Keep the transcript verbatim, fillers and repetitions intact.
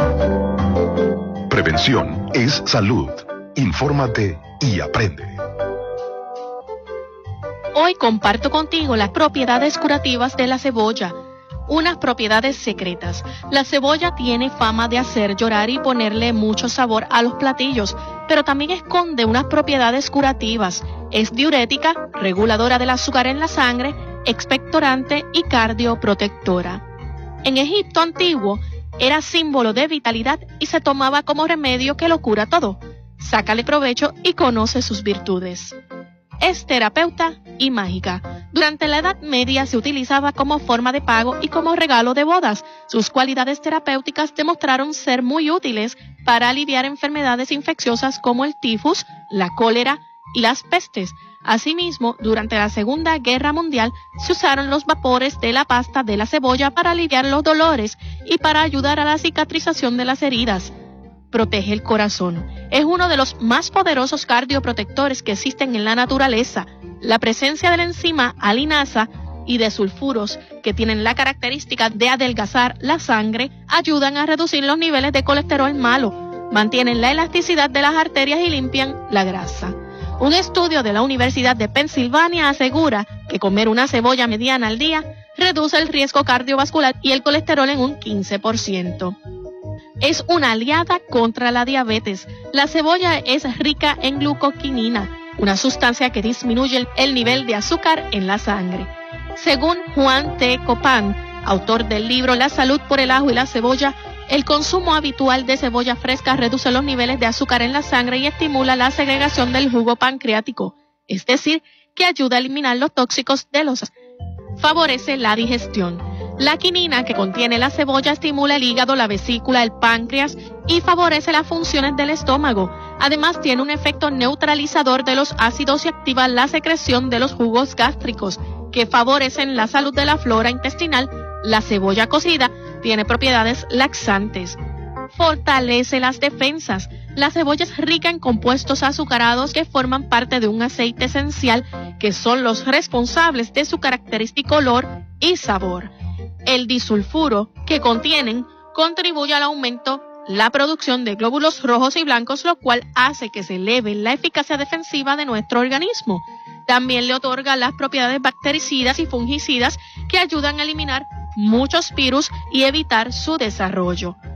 Prevención es salud. Infórmate y aprende. Hoy comparto contigo las propiedades curativas de la cebolla. Unas propiedades secretas. La cebolla tiene fama de hacer llorar y ponerle mucho sabor a los platillos, pero también esconde unas propiedades curativas. Es diurética, reguladora del azúcar en la sangre, expectorante y cardioprotectora. En Egipto antiguo era símbolo de vitalidad y se tomaba como remedio que lo cura todo. Sácale provecho y conoce sus virtudes. Es terapeuta y mágica. Durante la Edad Media se utilizaba como forma de pago y como regalo de bodas. Sus cualidades terapéuticas demostraron ser muy útiles para aliviar enfermedades infecciosas como el tifus, la cólera y las pestes. Asimismo, durante la Segunda Guerra Mundial se usaron los vapores de la pasta de la cebolla para aliviar los dolores y para ayudar a la cicatrización de las heridas. Protege el corazón. Es uno de los más poderosos cardioprotectores que existen en la naturaleza. La presencia de la enzima alinasa y de sulfuros, que tienen la característica de adelgazar la sangre, ayudan a reducir los niveles de colesterol malo, mantienen la elasticidad de las arterias y limpian la grasa. Un estudio de la Universidad de Pensilvania asegura que comer una cebolla mediana al día reduce el riesgo cardiovascular y el colesterol en un quince por ciento. Es una aliada contra la diabetes. La cebolla es rica en glucoquinina, una sustancia que disminuye el nivel de azúcar en la sangre. Según Juan T. Copán, autor del libro La salud por el ajo y la cebolla, el consumo habitual de cebolla fresca reduce los niveles de azúcar en la sangre y estimula la segregación del jugo pancreático, es decir, que ayuda a eliminar los tóxicos de los. Favorece la digestión. La quinina que contiene la cebolla estimula el hígado, la vesícula, el páncreas y favorece las funciones del estómago. Además, tiene un efecto neutralizador de los ácidos y activa la secreción de los jugos gástricos, que favorecen la salud de la flora intestinal. La cebolla cocida tiene propiedades laxantes. Fortalece las defensas. La cebolla es rica en compuestos azucarados que forman parte de un aceite esencial que son los responsables de su característico olor y sabor. El disulfuro que contienen contribuye al aumento la producción de glóbulos rojos y blancos, lo cual hace que se eleve la eficacia defensiva de nuestro organismo. También le otorga las propiedades bactericidas y fungicidas que ayudan a eliminar muchos virus y evitar su desarrollo.